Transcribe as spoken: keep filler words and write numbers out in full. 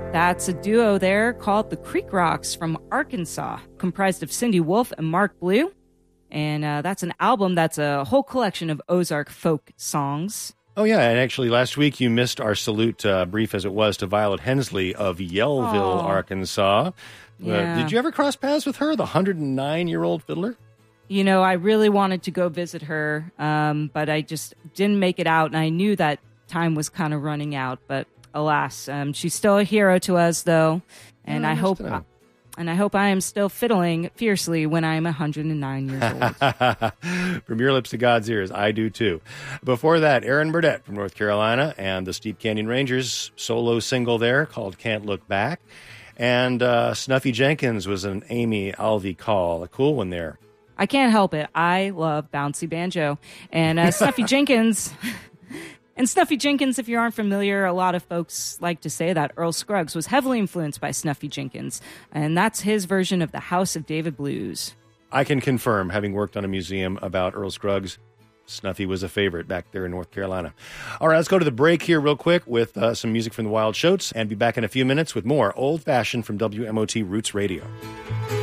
That's a duo there called the Creek Rocks from Arkansas, comprised of Cindy Wolf and Mark Blue. And uh, that's an album that's a whole collection of Ozark folk songs. Oh, yeah, and actually last week you missed our salute, uh, brief as it was, to Violet Hensley of Yellville, Aww. Arkansas. Yeah. Uh, did you ever cross paths with her, the one hundred nine-year-old fiddler? You know, I really wanted to go visit her, um, but I just didn't make it out, and I knew that time was kind of running out, but alas, um, she's still a hero to us, though, and Oh, I hope, nice to know. and I hope I am still fiddling fiercely when I'm one hundred nine years old. From your lips to God's ears, I do too. Before that, Aaron Burdett from North Carolina and the Steep Canyon Rangers solo single there called "Can't Look Back," and uh, Snuffy Jenkins was an Amy Alvey call, a cool one there. I can't help it. I love bouncy banjo. And uh, Snuffy Jenkins, and Snuffy Jenkins, if you aren't familiar, a lot of folks like to say that Earl Scruggs was heavily influenced by Snuffy Jenkins. And that's his version of the House of David blues. I can confirm, having worked on a museum about Earl Scruggs, Snuffy was a favorite back there in North Carolina. All right, let's go to the break here real quick with uh, some music from the Wild Shoats and be back in a few minutes with more Old Fashioned from W M O T Roots Radio.